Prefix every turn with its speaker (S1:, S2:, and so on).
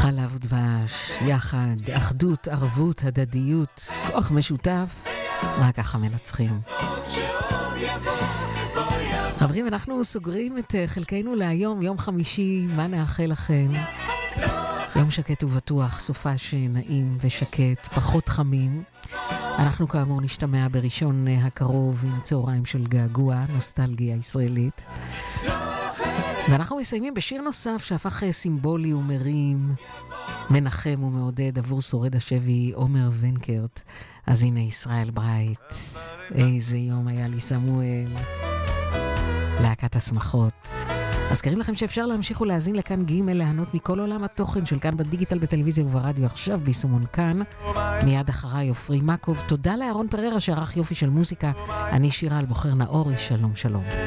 S1: חלב דבש, יחד, אחדות, ערבות, הדדיות, כוח משותף, רק ככה מנצחים. חברים, אנחנו סוגרים את חלקנו להיום, יום חמישי, מה נאחל לכם? יום שקט ובטוח, סופש נעים ושקט, פחות חמים. אנחנו כאמור נשתמע בראשון הקרוב עם צהריים של געגוע, נוסטלגיה ישראלית. ואנחנו מסיימים בשיר נוסף שהפך סימבולי ומרים, מנחם ומעודד עבור שורד השבי עומר ונקרט. אז הנה ישראל ברייט, איזה יום היה לי סמואל, להקת השמחות. מזכירים לכם שאפשר להמשיך ולהזין לכאן ג' להנות מכל עולם התוכן של כאן בדיגיטל, בטלוויזיה וברדיו, עכשיו ביישומון כאן. מיד אחריי עופרי מקוב. תודה לאהרון פררה שערך יופי של מוזיקה. אני שירה על בוחר נאורי, שלום שלום.